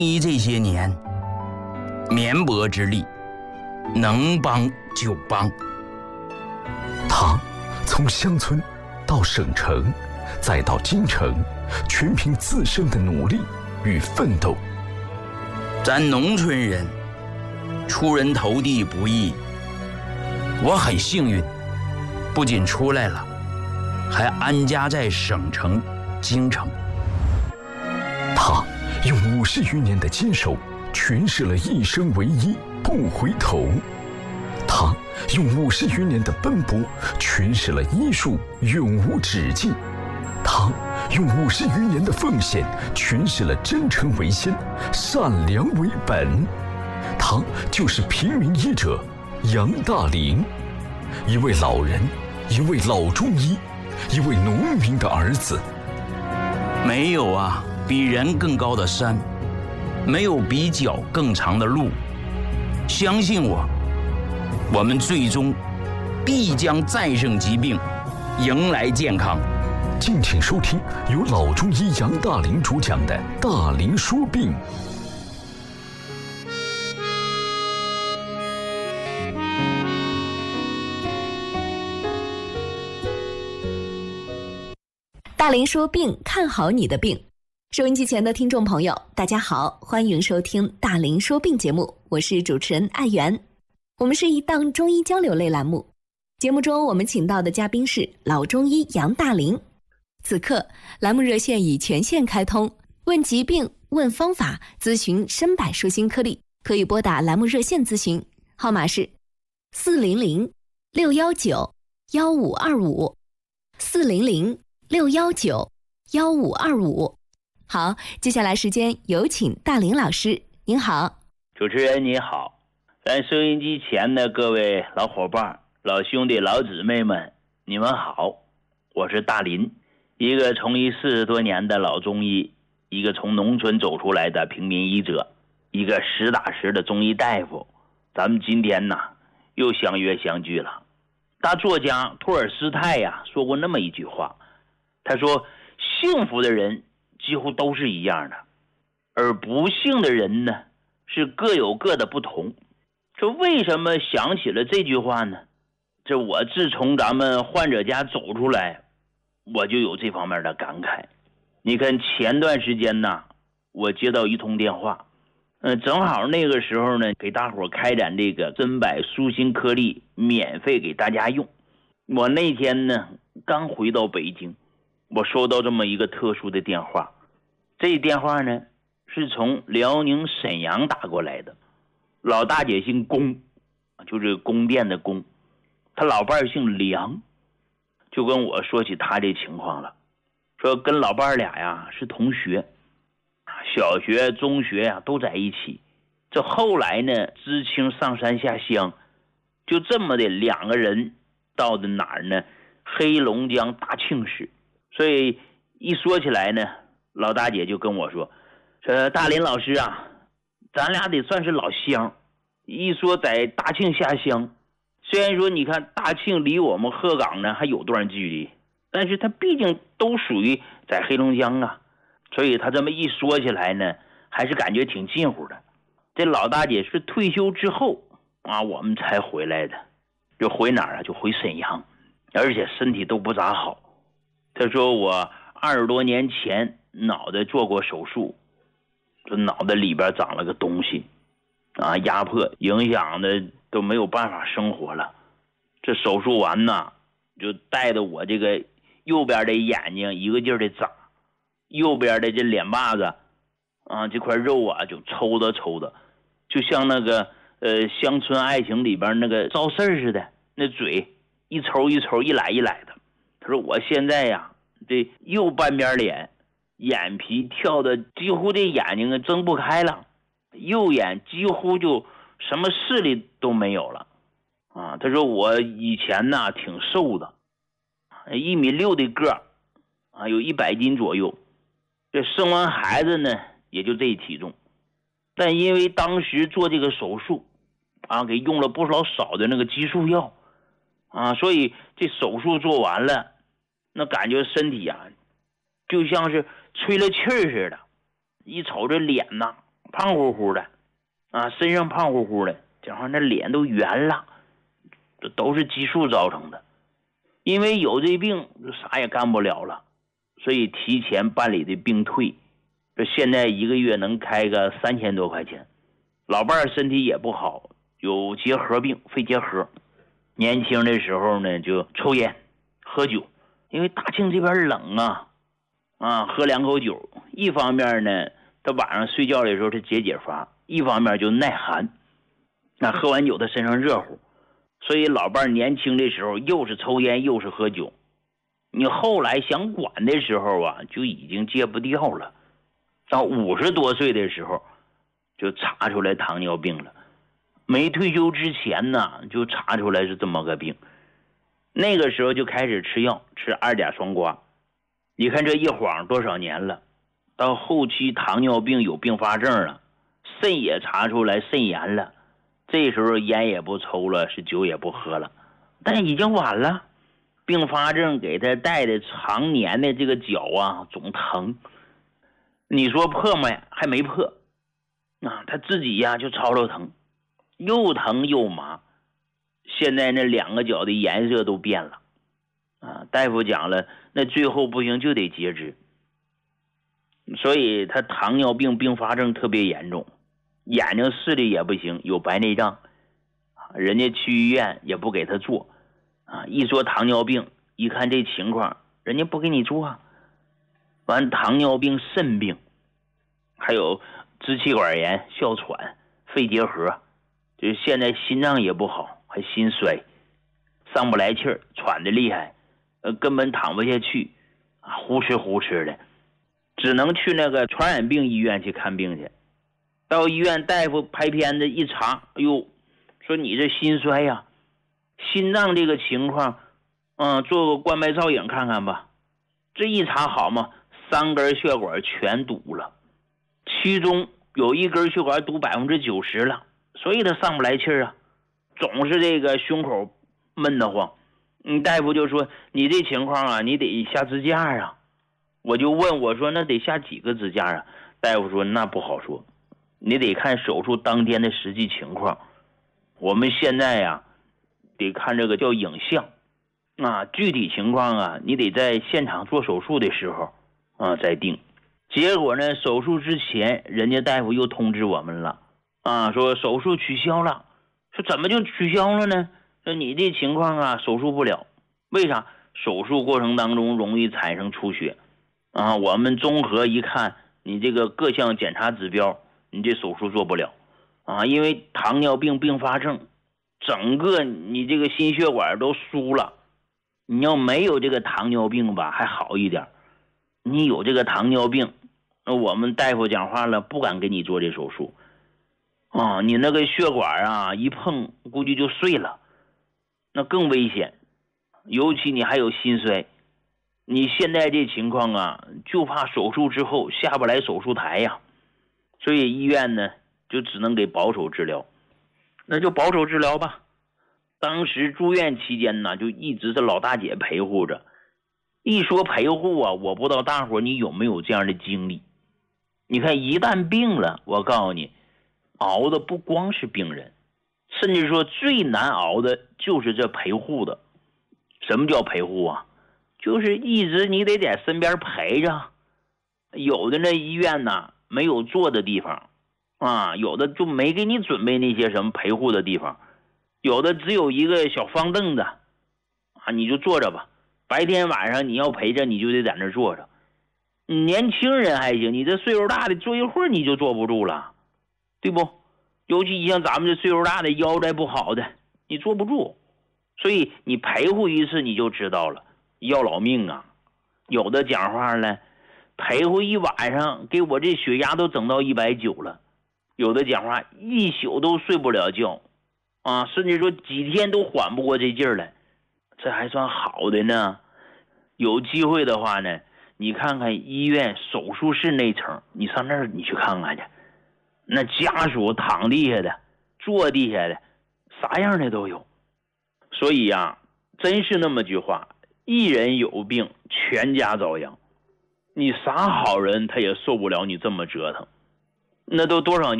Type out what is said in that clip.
医这些年绵薄之力，能帮就帮。 他从乡村到省城，再到京城，全凭自身的努力与奋斗。 咱农村人出人头地不易，我很幸运，不仅出来了，还安家在省城京城。 他用50余年的坚守诠释了一生唯一不回头，他用50余年的奔波诠释了医术永无止境，他用50余年的奉献诠释了真诚为先，善良为本。他就是平民医者杨大林，一位老人，一位老中医，一位农民的儿子。 没有啊比人更高的山，没有比脚更长的路。相信我，我们最终必将战胜疾病，迎来健康。 敬请收听由老中医杨大林主讲的《大林说病》。 大林说病，看好你的病。收音机前的听众朋友，大家好，欢迎收听大林说病节目，我是主持人艾媛。我们是一档中医交流类栏目，节目中我们请到的嘉宾是老中医杨大林。此刻栏目热线已全线开通，问疾病、问方法、咨询深百舒心颗粒，可以拨打栏目热线咨询，号码是400-619-1525 400-619-1525。好，接下来时间有请大林老师。您好。 主持人你好，咱收音机前的各位老伙伴、老兄弟、老姊妹们，你们好，我是大林，一个从医40多年的老中医，一个从农村走出来的平民医者，一个实打实的中医大夫。咱们今天呢又相约相聚了。大作家托尔斯泰呀说过那么一句话，他说幸福的人几乎都是一样的，而不幸的人呢是各有各的不同。这为什么想起了这句话呢？这我自从咱们患者家走出来，我就有这方面的感慨。你看前段时间呢，我接到一通电话，正好那个时候呢，给大伙开展这个珍百舒心颗粒免费给大家用。我那天呢刚回到北京，我收到这么一个特殊的电话。这电话呢是从辽宁沈阳打过来的，老大姐姓龚，就是宫殿的宫，他老伴姓梁，就跟我说起他这情况了，说跟老伴俩呀是同学，小学中学呀都在一起，这后来呢知青上山下乡，就这么的两个人到的哪儿呢？黑龙江大庆市。所以一说起来呢，老大姐就跟我说大林老师啊，咱俩得算是老乡。一说在大庆下乡，虽然说你看大庆离我们鹤岗呢还有段距离，但是它毕竟都属于在黑龙江啊，所以他这么一说起来呢，还是感觉挺近乎的。这老大姐是退休之后啊，我们才回来的，就回哪儿啊？就回沈阳，而且身体都不咋好。他说我20多年前脑袋做过手术，这脑袋里边长了个东西啊，压迫影响的都没有办法生活了。这手术完呢，就带着我这个右边的眼睛一个劲儿的长，右边的这脸巴子啊，这块肉啊就抽的，就像那个乡村爱情里边那个赵四儿似的，那嘴一抽一抽一来的。他说我现在呀，这右半边脸眼皮跳的几乎这眼睛睁不开了，右眼几乎就什么视力都没有了啊。他说我以前呢挺瘦的，1.6米的个儿啊，有100斤左右，这生完孩子呢也就这体重，但因为当时做这个手术啊，给用了不少的那个激素药啊，所以这手术做完了，那感觉身体啊就像是吹了气儿似的。一瞅这脸呐胖乎乎的身上胖乎乎的，讲话那脸都圆了，这都是激素造成的。因为有这病就啥也干不了了，所以提前办理的病退，这现在一个月能开个3000多块钱。老伴儿身体也不好，有结核病，肺结核。年轻的时候呢就抽烟喝酒，因为大庆这边冷喝2口酒，一方面呢他晚上睡觉的时候他解乏，一方面就耐寒，喝完酒他身上热乎，所以老伴儿年轻的时候又是抽烟又是喝酒。你后来想管的时候就已经戒不掉了，到50多岁的时候就查出来糖尿病了。没退休之前呢就查出来是这么个病，那个时候就开始吃药，吃2甲双胍。你看这一晃多少年了，到后期糖尿病有并发症了，肾也查出来肾炎了，这时候烟也不抽了，是酒也不喝了，但已经晚了。并发症给他带的常年的这个脚总疼，你说破吗？还没破他自己就吵吵疼，又疼又麻，现在那2个脚的颜色都变了大夫讲了，那最后不行就得截肢。所以他糖尿病并发症特别严重，眼睛视力也不行，有白内障，人家去医院也不给他做一说糖尿病，一看这情况，人家不给你做完糖尿病、肾病，还有支气管炎、哮喘、肺结核，就是现在心脏也不好，还心衰，上不来气儿，喘得厉害，根本躺不下去呼哧的，只能去那个传染病医院去看病去。到医院大夫拍片子一查，哎呦，说你这心衰心脏这个情况做个冠脉造影看看吧。这一查好嘛，3根血管全堵了，其中有1根血管堵90%了，所以他上不来气儿总是这个胸口闷得慌。大夫就说你这情况你得下支架我就问我说那得下几个支架大夫说那不好说，你得看手术当天的实际情况，我们现在得看这个叫影像具体情况你得在现场做手术的时候再定。结果呢手术之前人家大夫又通知我们了说手术取消了。说怎么就取消了呢？说你这情况手术不了。为啥？手术过程当中容易产生出血我们综合一看你这个各项检查指标，你这手术做不了因为糖尿病并发症整个你这个心血管都疏了。你要没有这个糖尿病吧还好一点，你有这个糖尿病，那我们大夫讲话了不敢给你做这手术你那个血管一碰估计就碎了，那更危险。尤其你还有心衰，你现在这情况就怕手术之后下不来手术台所以医院呢就只能给保守治疗。那就保守治疗吧。当时住院期间呢就一直是老大姐陪护着。一说陪护我不知道大伙你有没有这样的经历。你看一旦病了，我告诉你熬的不光是病人，甚至说最难熬的就是这陪护的。什么叫陪护就是一直你得在身边陪着。有的那医院没有坐的地方有的就没给你准备那些什么陪护的地方，有的只有一个小方凳子你就坐着吧，白天晚上你要陪着你就得在那坐着。年轻人还行，你这岁数大的坐一会儿你就坐不住了，对不？尤其像咱们这岁数大的腰再不好的你坐不住，所以你陪护一次你就知道了，要老命有的讲话了陪护一晚上给我这血压都整到190了，有的讲话一宿都睡不了觉甚至说几天都缓不过这劲儿来，这还算好的呢。有机会的话呢，你看看医院手术室那层，你上那儿你去看看去，那家属躺地下的坐地下的啥样的都有。所以真是那么句话，一人有病全家遭殃。你啥好人他也受不了你这么折腾。 那都多少年